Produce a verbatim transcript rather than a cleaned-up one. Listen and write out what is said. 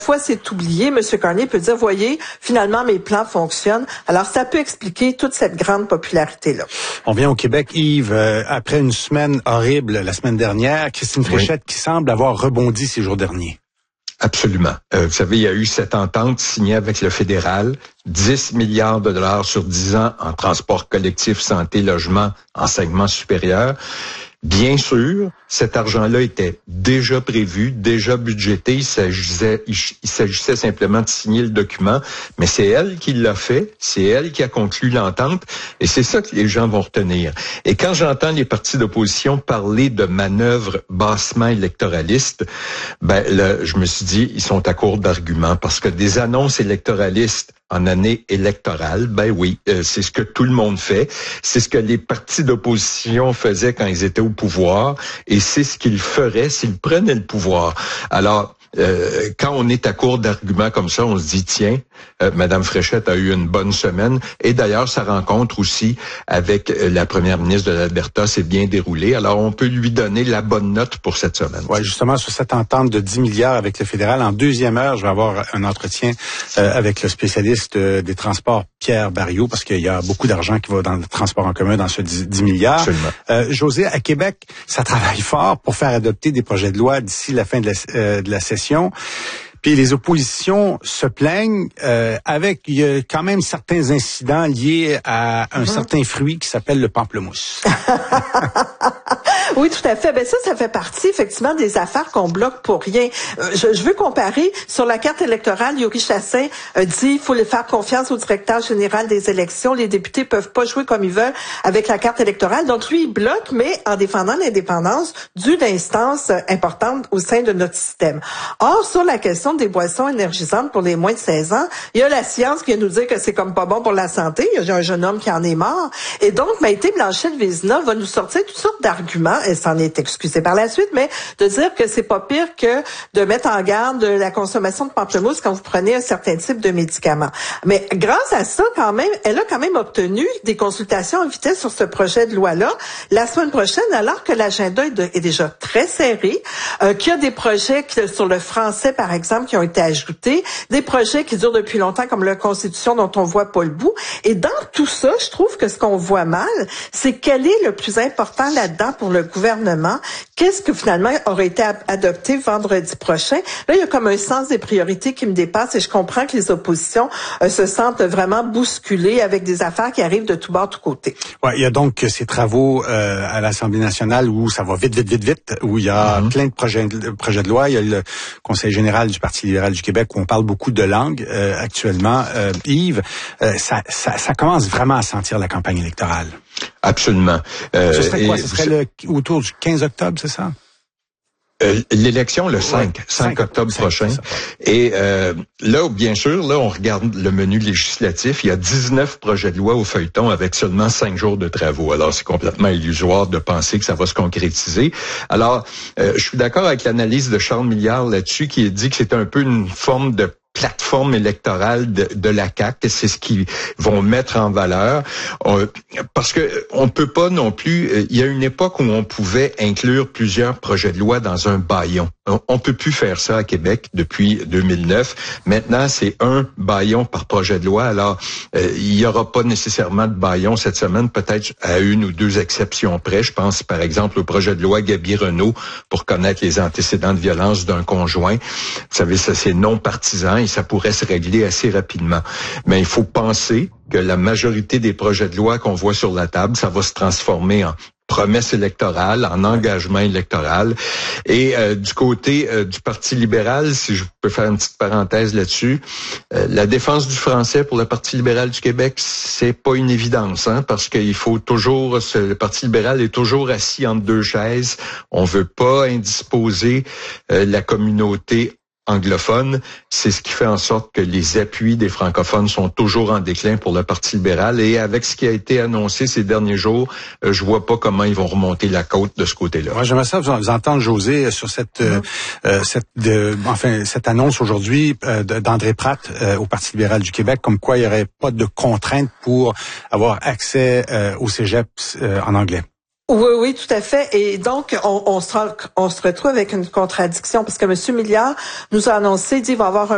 fois c'est oublié, M. Carney peut dire, voyez, finalement, mes plans fonctionnent. Alors, ça peut expliquer toute cette grande popularité-là. On vient au Québec, Yves, euh, après une semaine horrible la semaine dernière, Christine Fréchette oui. qui semble avoir rebondi ces jours derniers. Absolument. Euh, vous savez, il y a eu cette entente signée avec le fédéral, dix milliards de dollars sur dix ans en transport collectif, santé, logement, enseignement supérieur. Bien sûr, cet argent-là était déjà prévu, déjà budgété. Il s'agissait, il, il s'agissait simplement de signer le document, mais c'est elle qui l'a fait, c'est elle qui a conclu l'entente, et c'est ça que les gens vont retenir. Et quand j'entends les partis d'opposition parler de manœuvres bassement électoralistes, ben là, je me suis dit, ils sont à court d'arguments, parce que des annonces électoralistes en année électorale, ben oui, euh, c'est ce que tout le monde fait. C'est ce que les partis d'opposition faisaient quand ils étaient au pouvoir, et c'est ce qu'ils feraient s'ils prenaient le pouvoir. Alors, Euh, quand on est à court d'arguments comme ça, on se dit, tiens, euh, Mme Fréchette a eu une bonne semaine. Et d'ailleurs, sa rencontre aussi avec euh, la première ministre de l'Alberta s'est bien déroulée. Alors, on peut lui donner la bonne note pour cette semaine. Oui, justement, sur cette entente de dix milliards avec le fédéral, en deuxième heure, je vais avoir un entretien euh, avec le spécialiste euh, des transports, Pierre Barriot, parce qu'il y a beaucoup d'argent qui va dans le transport en commun dans ce dix milliards. Absolument. Euh, José, à Québec, ça travaille fort pour faire adopter des projets de loi d'ici la fin de la, euh, de la session. Puis les oppositions se plaignent euh, avec il y a quand même certains incidents liés à un mmh. certain fruit qui s'appelle le pamplemousse. Oui, tout à fait. Ben ça, ça fait partie effectivement des affaires qu'on bloque pour rien. Euh, je, je veux comparer sur la carte électorale. Yuri Chassin euh, dit il faut les faire confiance au directeur général des élections. Les députés peuvent pas jouer comme ils veulent avec la carte électorale. Donc lui, il bloque, mais en défendant l'indépendance d'une instance euh, importante au sein de notre système. Or, sur la question des boissons énergisantes pour les moins de seize ans, il y a la science qui vient nous dire que c'est comme pas bon pour la santé. Il y a un jeune homme qui en est mort. Et donc, Maïté Blanchette-Vézina va nous sortir toutes sortes d'arguments. Elle s'en est excusée par la suite, mais de dire que c'est pas pire que de mettre en garde de la consommation de pamplemousse quand vous prenez un certain type de médicaments. Mais grâce à ça, quand même, elle a quand même obtenu des consultations en vitesse sur ce projet de loi-là la semaine prochaine, alors que l'agenda est, de, est déjà très serré, euh, qu'il y a des projets qui, sur le français, par exemple, qui ont été ajoutés, des projets qui durent depuis longtemps, comme la Constitution dont on voit pas le bout. Et dans tout ça, je trouve que ce qu'on voit mal, c'est quel est le plus important là-dedans pour le gouvernement. Qu'est-ce que finalement aurait été adopté vendredi prochain? Là, il y a comme un sens des priorités qui me dépasse et je comprends que les oppositions euh, se sentent vraiment bousculées avec des affaires qui arrivent de tout bord, de tout côté. Ouais, il y a donc ces travaux euh, à l'Assemblée nationale où ça va vite, vite, vite, vite, où il y a mm-hmm. plein de projets, de projets de loi. Il y a le Conseil général du Parti libéral du Québec où on parle beaucoup de langue euh, actuellement. Euh, Yves, euh, ça, ça, ça commence vraiment à sentir la campagne électorale. Absolument. Euh, Ce serait quoi? Ce serait le, autour du quinze octobre, c'est ça? Euh, l'élection le cinq, ouais, cinq octobre cinq, prochain. Ça, et euh, là, bien sûr, là, on regarde le menu législatif. Il y a dix-neuf projets de loi au feuilleton avec seulement cinq jours de travaux. Alors, c'est complètement illusoire de penser que ça va se concrétiser. Alors, euh, je suis d'accord avec l'analyse de Charles Milliard là-dessus, qui dit que c'est un peu une forme de plateforme électorale de, de la C A Q, c'est ce qu'ils vont mettre en valeur, euh, parce que on peut pas non plus. Euh, il y a une époque où on pouvait inclure plusieurs projets de loi dans un bâillon. On, on peut plus faire ça à Québec depuis deux mille neuf. Maintenant, c'est un bâillon par projet de loi. Alors, euh, il y aura pas nécessairement de bâillon cette semaine, peut-être à une ou deux exceptions près. Je pense par exemple au projet de loi Gaby-Renaud pour connaître les antécédents de violence d'un conjoint. Vous savez, ça c'est non partisan. Et ça pourrait se régler assez rapidement. Mais il faut penser que la majorité des projets de loi qu'on voit sur la table, ça va se transformer en promesse électorale, en engagement électoral. Et euh, du côté euh, du Parti libéral, si je peux faire une petite parenthèse là-dessus, euh, la défense du français pour le Parti libéral du Québec, c'est pas une évidence, hein, parce qu'il faut toujours, le Parti libéral est toujours assis entre deux chaises. On veut pas indisposer euh, la communauté anglophone, c'est ce qui fait en sorte que les appuis des francophones sont toujours en déclin pour le Parti libéral. Et avec ce qui a été annoncé ces derniers jours, euh, je vois pas comment ils vont remonter la côte de ce côté-là. Moi, j'aimerais ça vous entendre, José, sur cette, mm-hmm. euh, cette, de, enfin, cette annonce aujourd'hui euh, d'André Pratt euh, au Parti libéral du Québec, comme quoi il y aurait pas de contraintes pour avoir accès euh, au cégep euh, en anglais. Oui, oui, tout à fait. Et donc, on, on, se, on se retrouve avec une contradiction parce que M. Milliard nous a annoncé, dit, il va y avoir un